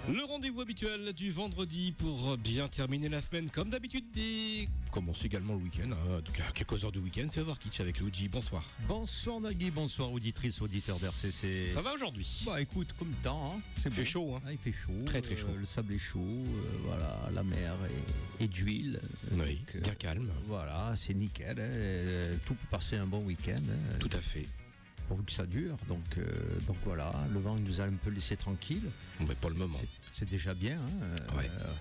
Le rendez-vous habituel du vendredi pour bien terminer la semaine comme d'habitude et commence également le week-end, quelques heures du week-end, c'est Overkitsch avec Luigi, bonsoir. Bonsoir Nagui, bonsoir auditrice, auditeur d'RCC. Ça va aujourd'hui? Bah écoute, comme le temps, hein, il fait chaud. Hein. Ah, il fait chaud. Très très chaud. Le sable est chaud, voilà, la mer est d'huile. Oui, bien calme. Voilà, c'est nickel, tout pour passer un bon week-end. Tout à fait. Pourvu que ça dure, donc voilà, le vent nous a un peu laissé tranquille. Mais pas le moment. C'est déjà bien. Hein,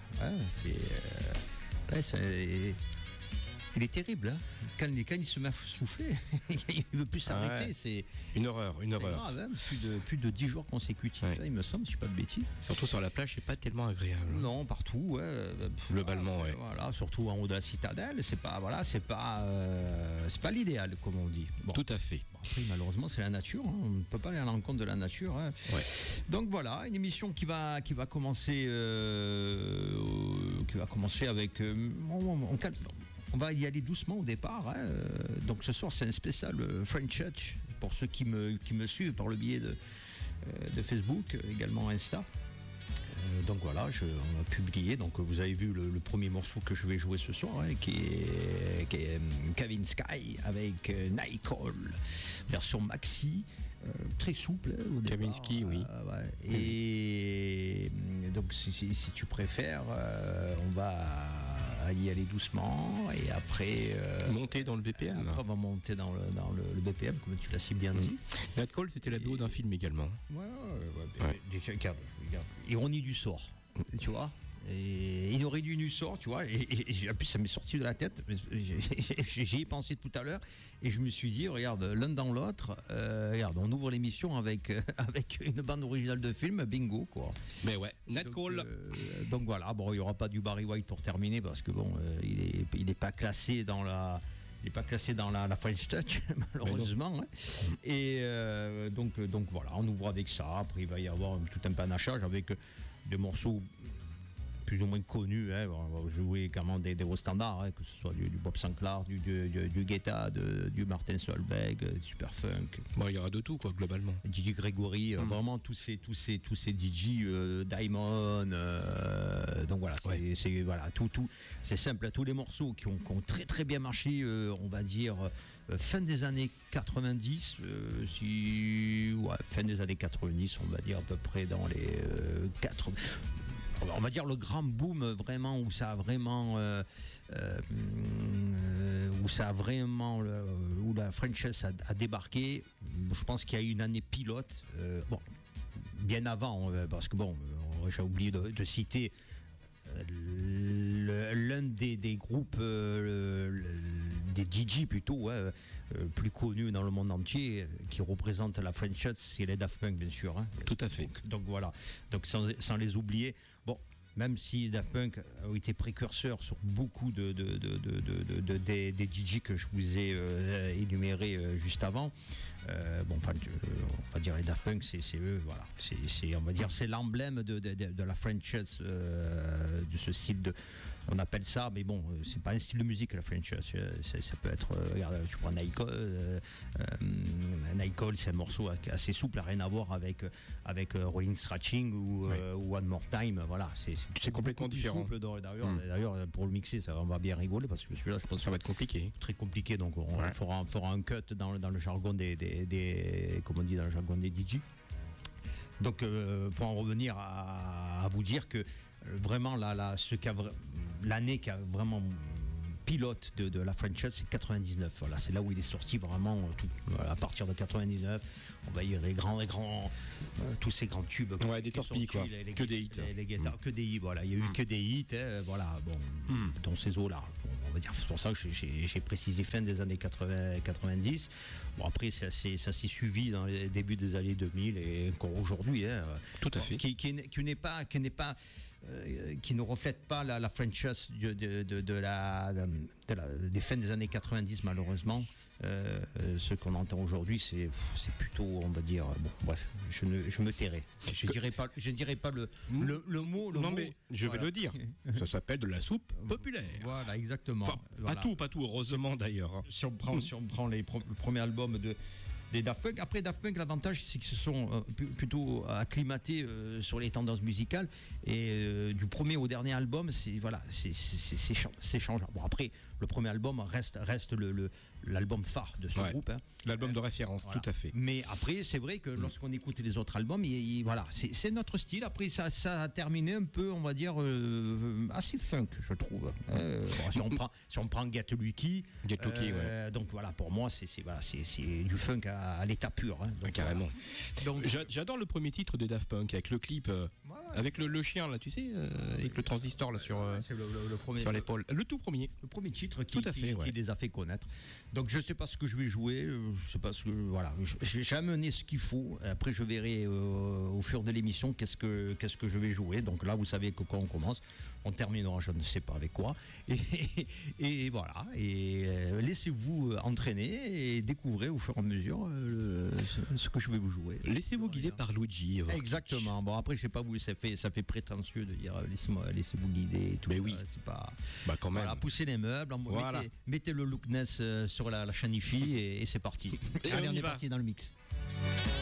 il est terrible. Hein. Quand il se met à souffler, il ne veut plus s'arrêter. C'est une horreur. Grave, hein, plus de 10 jours consécutifs, ouais. Il me semble, si je ne dis pas de bêtises. Surtout sur la plage, c'est pas tellement agréable. Non, partout. Ouais. Globalement, ouais. Voilà, surtout en haut de la citadelle, c'est pas l'idéal, comme on dit. Bon. Tout à fait. Bon, après, malheureusement, c'est la nature. Hein. On ne peut pas aller à l'encontre de la nature. Hein. Ouais. Donc voilà, une émission qui va commencer avec. On va y aller doucement au départ. Hein. Donc ce soir, c'est un spécial French Touch pour ceux qui me suivent par le biais de Facebook, également Insta. Donc voilà, on a publié. Donc vous avez vu le premier morceau que je vais jouer ce soir, hein, qui est Kevin Sky avec Nicole, version maxi, très souple au départ. Kavinsky, oui. Ouais. Et donc si tu préfères, on va y aller doucement et après monter dans le BPM. Après, on va monter dans le BPM, comme tu l'as si bien dit. Nat Cole, c'était la BO d'un film également. Ouais. Déjà, regarde, ironie du sort, tu vois. Et il aurait dû nous sort, tu vois, et en plus ça m'est sorti de la tête, j'y ai pensé tout à l'heure, et je me suis dit, regarde, l'un dans l'autre, regarde, on ouvre l'émission avec une bande originale de film, bingo, quoi. Mais ouais, Nat Cole. Donc voilà, bon, il n'y aura pas du Barry White pour terminer, parce que bon, il est pas classé dans la... Il n'est pas classé dans la French Touch, malheureusement. Hein. Et donc voilà, on ouvre avec ça. Après, il va y avoir tout un panachage avec des morceaux plus ou moins connus. Hein. On va jouer également des gros standards, hein, que ce soit du Bob Sinclair, du Guetta, du Martin Solveig, du Superfunk. Bon, il y aura de tout, quoi, globalement. DJ Gregory, vraiment tous ces DJ, Diamond. Donc voilà, c'est voilà, tout. C'est simple, tous les morceaux qui ont très très bien marché, on va dire. Fin des années 90, fin des années 90, on va dire à peu près dans les 4. On va dire le grand boom vraiment où la Frenchess a débarqué. Je pense qu'il y a eu une année pilote. Bien avant, parce que j'ai oublié de citer l'un des groupes, des DJ plutôt, plus connus dans le monde entier, qui représente la French Touch, c'est les Daft Punk, bien sûr. Hein. Tout à fait. Donc voilà, donc sans les oublier. Bon, même si Daft Punk a été précurseur sur beaucoup des DJ que je vous ai énumérés juste avant, on va dire les Daft Punk, c'est eux, voilà. On va dire c'est l'emblème de la French Touch, de ce style on appelle ça, mais bon, c'est pas un style de musique la French Touch. Ça peut être, regarde, tu prends Nicole, c'est un morceau assez souple, rien à voir avec Rolling Scratching ou One More Time, voilà. C'est complètement différent. Souple, d'ailleurs, pour le mixer, on va bien rigoler parce que celui-là, je pense que ça va être compliqué. Très compliqué, donc on fera un cut dans le jargon comme on dit dans le jargon des DJ. Donc, pour en revenir à vous dire que vraiment l'année qui a vraiment pilote de la French Touch, c'est 99. Voilà, c'est là où il est sorti vraiment à partir de 99. On va dire les grands tous ces grands tubes. Ouais, des torpilles, quoi. Que des hits. Les guitares, que des hits, voilà. Il y a eu que des hits, voilà, dans ces eaux-là. Bon, on va dire, c'est pour ça que j'ai précisé fin des années 90. Bon, après, ça s'est suivi dans les débuts des années 2000 et encore aujourd'hui. Tout à fait. Qui ne reflète pas la French Touch des fins des années 90, malheureusement. Ce qu'on entend aujourd'hui, c'est plutôt, on va dire, bref, je me tairai. Je dirai pas le mot. Non, mais je vais le dire. Ça s'appelle de la soupe populaire. Voilà, exactement. Enfin, pas tout, heureusement d'ailleurs. Si on prend le premier album de des Daft Punk. Après, Daft Punk, l'avantage, c'est qu'ils se sont plutôt acclimatés sur les tendances musicales. Et du premier au dernier album, c'est changeant. Bon, après, le premier album reste l'album phare de ce groupe. Hein. L'album de référence, tout à fait. Mais après, c'est vrai que lorsqu'on écoute les autres albums, voilà, c'est notre style. Après, ça a terminé un peu, on va dire, assez funk, je trouve. Si on prend Get Lucky, donc voilà, pour moi, c'est du funk à l'état pur. Hein, donc, carrément. Donc, j'adore le premier titre de Daft Punk avec le clip, avec le chien là, tu sais, avec le transistor là sur l'épaule. Le tout premier. Le premier titre qui les a fait connaître. Donc je sais pas ce que je vais jouer, je sais pas ce que j'ai amené ce qu'il faut. Après je verrai au fur de l'émission qu'est-ce que je vais jouer. Donc là vous savez que quand on commence, on terminera je ne sais pas avec quoi. Et voilà. Et laissez-vous entraîner et découvrez au fur et à mesure ce que je vais vous jouer. Laissez-vous guider par Luigi. Exactement. Bon après je sais pas vous ça fait prétentieux de dire laissez-vous guider et tout. Mais oui. C'est pas. Bah quand même. Voilà, poussez les meubles. Mettez le lookness sur la chaîne IFI et c'est parti. Et allez, on est parti dans le mix.